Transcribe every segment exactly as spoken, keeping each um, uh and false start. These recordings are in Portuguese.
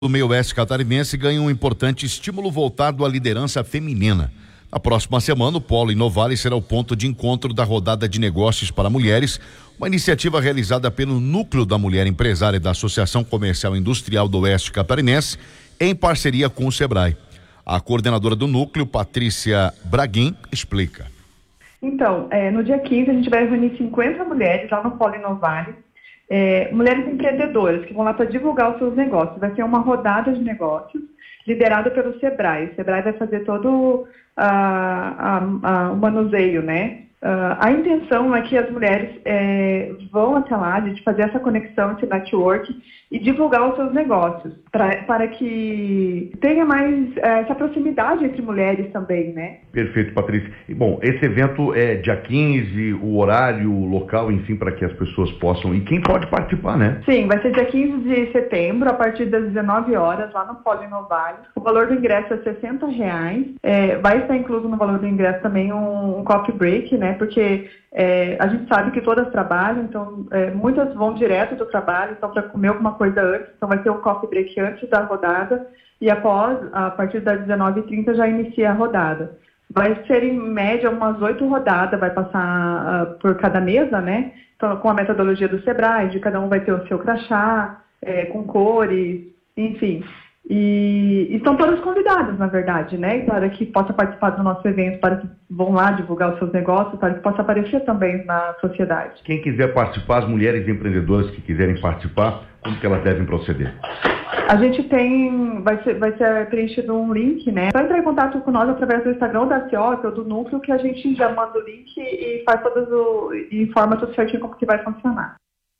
O meio oeste catarinense ganha um importante estímulo voltado à liderança feminina. Na próxima semana, o Polo Inovale será o ponto de encontro da rodada de negócios para mulheres, uma iniciativa realizada pelo Núcleo da Mulher Empresária da Associação Comercial e Industrial do Oeste Catarinense, em parceria com o Sebrae. A coordenadora do núcleo, Patrícia Braguin, explica. Então, é, no dia quinze, a gente vai reunir cinquenta mulheres lá no Polo Inovale. É, mulheres empreendedoras que vão lá para divulgar os seus negócios. Vai ser uma rodada de negócios liderada pelo Sebrae. O Sebrae vai fazer todo uh, a, a, o manuseio, né? Uh, a intenção é que as mulheres é, vão até lá, a gente fazer essa conexão, esse network e divulgar os seus negócios, pra, para que tenha mais é, essa proximidade entre mulheres também, né? Perfeito, Patrícia. E, bom, esse evento é dia quinze, o horário, o local, enfim, para que as pessoas possam... E quem pode participar, né? Sim, vai ser dia quinze de setembro, a partir das dezenove horas, lá no Polo Inovale. O valor do ingresso é sessenta reais. É, vai estar incluso no valor do ingresso também um, um coffee break, né? Porque é, a gente sabe que todas trabalham, então é, muitas vão direto do trabalho, então para comer alguma coisa antes, então vai ter um coffee break antes da rodada e após, a partir das dezenove e trinta já inicia a rodada. Vai ser em média umas oito rodadas, vai passar uh, por cada mesa, né? Então com a metodologia do Sebrae, de cada um vai ter o seu crachá, é, com cores, enfim. E, e estão todos convidados, na verdade, né? Para que possa participar do nosso evento, para que vão lá divulgar os seus negócios, para que possa aparecer também na sociedade. Quem quiser participar, as mulheres empreendedoras que quiserem participar, como que elas devem proceder? A gente tem, vai ser, vai ser preenchido um link, né? Só entrar em contato com nós através do Instagram da C O C ou do Núcleo, que a gente já manda o link e faz todos o, e informa tudo certinho como que vai funcionar.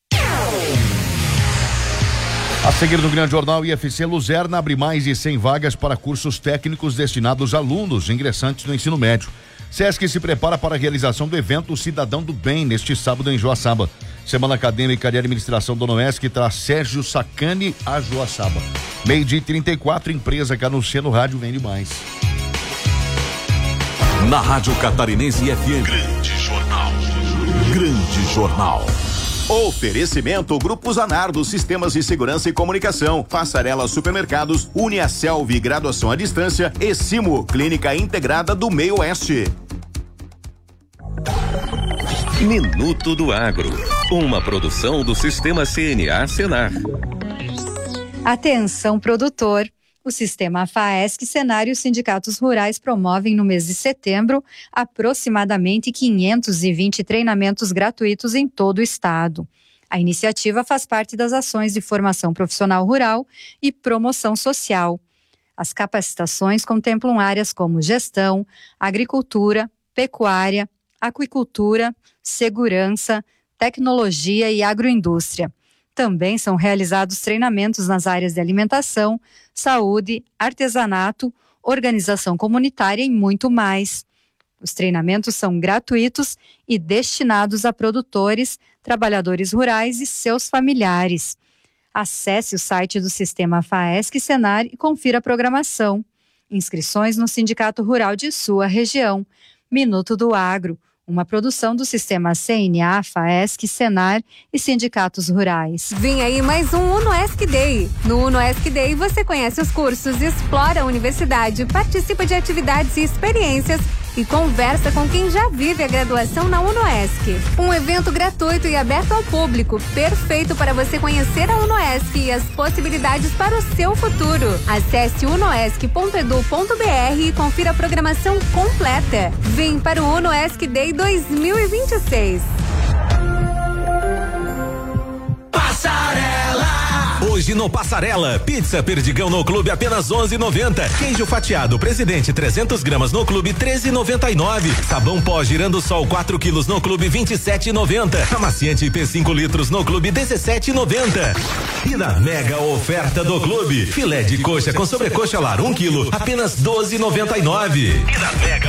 A seguir no Grande Jornal, I F C Luzerna abre mais de cem vagas para cursos técnicos destinados a alunos ingressantes no ensino médio. SESC se prepara para a realização do evento Cidadão do Bem neste sábado em Joaçaba. Semana Acadêmica de Administração do Noesc traz Sérgio Sacani a Joaçaba. Meio-dia e trinta e quatro, empresa que anuncia no rádio vende mais. Na Rádio Catarinense F M. Grande Jornal. Grande Jornal. Oferecimento Grupo Zanardo, Sistemas de Segurança e Comunicação, Passarela Supermercados, Uniaselv, Graduação à Distância e Simo, Clínica Integrada do Meio Oeste. Minuto do Agro, uma produção do Sistema C N A Senar. Atenção, produtor. O Sistema FAESC, Senar e os sindicatos rurais promovem no mês de setembro aproximadamente quinhentos e vinte treinamentos gratuitos em todo o estado. A iniciativa faz parte das ações de formação profissional rural e promoção social. As capacitações contemplam áreas como gestão, agricultura, pecuária, aquicultura, segurança, tecnologia e agroindústria. Também são realizados treinamentos nas áreas de alimentação, saúde, artesanato, organização comunitária e muito mais. Os treinamentos são gratuitos e destinados a produtores, trabalhadores rurais e seus familiares. Acesse o site do Sistema FAESC Senar e confira a programação. Inscrições no Sindicato Rural de sua região. Minuto do Agro. Uma produção do Sistema C N A, FAESC, Senar e sindicatos rurais. Vem aí mais um UnoESC Day. No UnoESC Day você conhece os cursos, explora a universidade, participa de atividades e experiências e conversa com quem já vive a graduação na UnoESC. Um evento gratuito e aberto ao público, perfeito para você conhecer a UnoESC e as possibilidades para o seu futuro. Acesse unoesc ponto edu ponto br e confira a programação completa. Vem para o UnoESC Day dois mil e vinte e seis. Passarela! Hoje no Passarela, pizza Perdigão no Clube apenas onze e noventa. Queijo fatiado Presidente trezentas gramas no Clube treze e noventa e nove. Sabão pó Girando Sol quatro quilos no Clube vinte e sete e noventa. Amaciante I P cinco litros no Clube dezessete e noventa. E na mega oferta do Clube, filé de coxa com sobrecoxa lar um quilo apenas doze e noventa e nove. E na mega